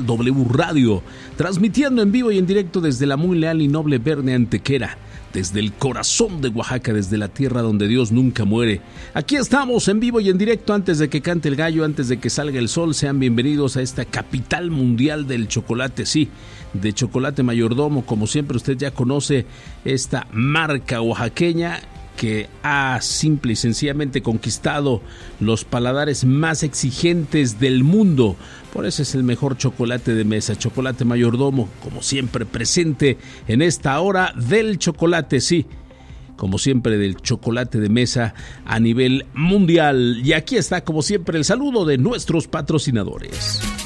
W Radio, transmitiendo en vivo y en directo desde la muy leal y noble Verne Antequera, desde el corazón de Oaxaca, desde la tierra donde Dios nunca muere. Aquí estamos en vivo y en directo antes de que cante el gallo, antes de que salga el sol. Sean bienvenidos a esta capital mundial del chocolate, sí, de Chocolate Mayordomo. Como siempre usted ya conoce esta marca oaxaqueña que ha simple y sencillamente conquistado los paladares más exigentes del mundo. Por eso es el mejor chocolate de mesa, Chocolate Mayordomo, como siempre presente en esta hora del chocolate, sí, como siempre del chocolate de mesa a nivel mundial. Y aquí está, como siempre, el saludo de nuestros patrocinadores.